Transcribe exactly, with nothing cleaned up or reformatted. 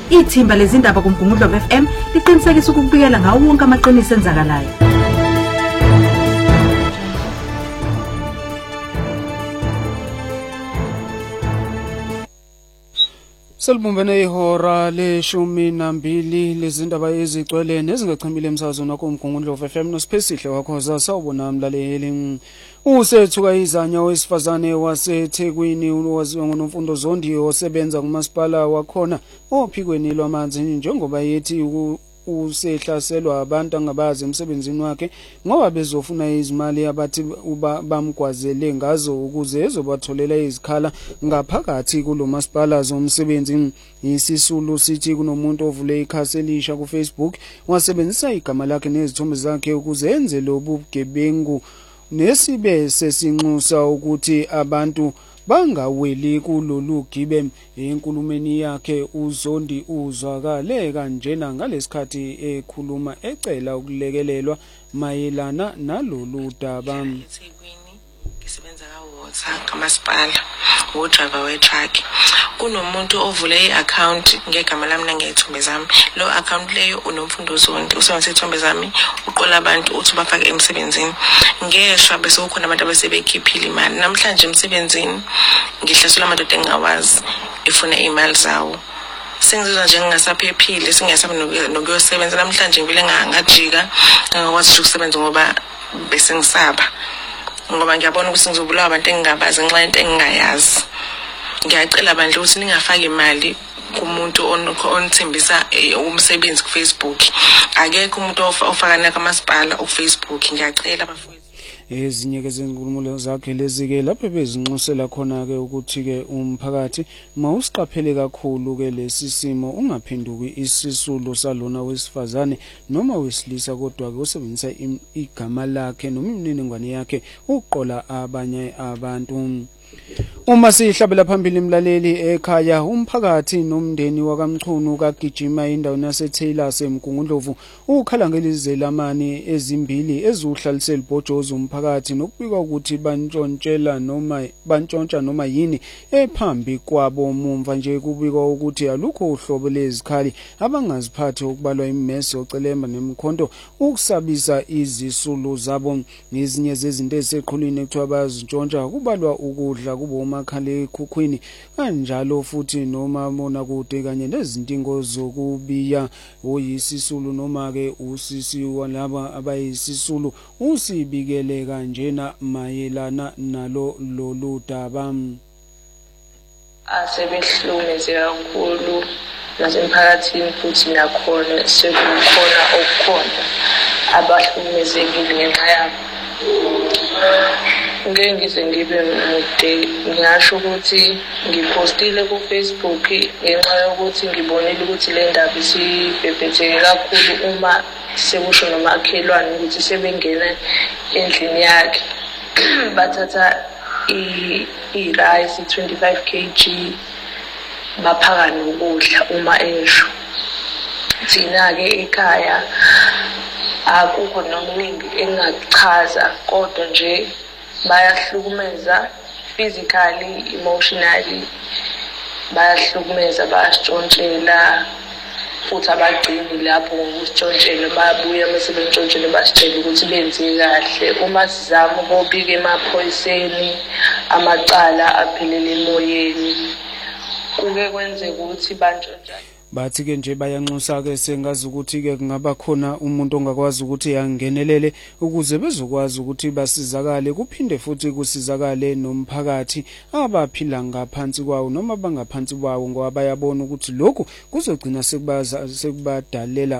Ithimba lezindaba kuMgungundlovu F M liqinisekisa ukubikela ngawo wonke amaqiniso enzakalayo. Selbumbene ihora leshumi nambili lezindaba ezigcwele nezingachimile emsazweni wakho uMgungundlovu F M noSiphesihle wakho zasawubona mlaleli. Usethuka izanya owesifazane waseThekwini owaziwa ngoNomfundo Zondi osebenza kumasipala wakhona ophikweni lwamanzi njengoba yethi usehlaselwa abantu angabazi emsebenzini wakhe ngoba bezofuna izimali abathi bamgwazele ngazo ukuze ezobatholela izikhala ngaphakathi kulomasipala zomsebenzi. Isisulu sithi kunomuntu ovule ikhasi elisha ku Facebook wasebenzisa igama lakhe nezithombe zakhe ukuze enze lobu bugebengu nesibe sesinxusa ukuthi abantu bangaweli kulolu gibe. Enkulumeni yakhe uZondi uzwakale kanjena ngalesikhathi ekhuluma ecela ukulekelelwa mayelana nalolu daba. Ngisebenza kaWater kamasipala udriver we-truck. Kunomuntu ovule i-account ngegama lami nangezithombe zami. Lo account leyo uNomfundo Zondi usebenzisa izithombe zami uqola abantu uthi bafake emsebenzini. Ngeshwa bese kukhona abantu abasebekhiphile imali. Namhlanje emsebenzini ngihlasela amadoda engawazi efuna imali zawo. Sengizizwa nje ngingasaphephile singesabe nokuyosebenza namhlanje ngivele ngajika ngakwazi ukusebenza ngoba bese ngisaba. Ngoba ngiyabona ukuthi ngizobulawa abantu engingabazi ngenxa yento engingayazi. Ngiyacela bandla ukuthi ningafaki imali kumuntu onithembisa umsebenzi ku Facebook. Akekho umuntu ofaka nakamasipala ku Facebook. Ngiyacela bafowethu. Ezinye ke zenkulumo zakhe lezi ke lapho bezinxusela khona ke ukuthi ke umphakathi mawusiqaphele kakhulu ke lesi simo ungaphenduki isisulu salona wesifazane noma wesilisa kodwa ke usebenzisa igama lakhe noma imininingwane yakhe uqola abanye abantu. Uma sihlabela phambili imlaleli ekhaya umphakathi nomndeni wakaMchunu kagijima indawo yaseTaylor seMgungundlovu ukhala ngelizelamani ezimbili ezuhlalisela ibhojozo umphakathi nokubika ukuthi bantshontshela noma bantshontsha noma yini ephambi kwabo mumva nje kubika ukuthi alukho uhlobo lezikhali abangaziphathi okubalwa immesi ocelemba nemkhonto ukusabisa izisulu zabo. Nezinye zezinto eziseqhulwini ekuthiwa bazintshontsha kubalwa ukudla kubo makhale ekhukhwini kanjalo futhi noma mona kude kanye nezintingo zokubiya oyisisulu noma ke usisi walaba abayisisulu usibikele kanjena mayelana nalo lolu daba. Asebehlumeze kakhulu nasemphakathini futhi nakhona sekukhona okukhona abahlumezekile ngenxa yabo. Ngeke ngize ngibe mude ngingasho ukuthi ngipostile ku Facebook ngenxa yokuthi ngibonile ukuthi le ndaba isibhebhetheke kakhulu uma sekusho nomakhelwane ukuthi sebengena endlini yakhe bathatha i-rice twenty-five kilograms baphaka nokudla uma esho. Thina ke ekhaya akukho nomningi engachaza kodwa nje bayahlukumeza physically, emotionally, bayahlukumeza bayasitshontshela futhi abagcini lapho ngokusitshontshela babuya mase bentshontshela basitshela ukuthi benze kahle. Uma sizama ukubika emaphoyiseni amacala aphelele emoyeni kuke kwenzeka ukuthi bantshontsha. Bathi ke nje bayanxusa ke sengazi ukuthi ke kungaba khona umuntu ongakwazi ukuthi yangenelele ukuze bezokwazi ukuthi basizakale kuphinde futhi kusizakale nomphakathi abaphila ngaphansi kwawo noma bangaphansi kwawo ngoba bayabona ukuthi lokhu kuzogcina sekubadalela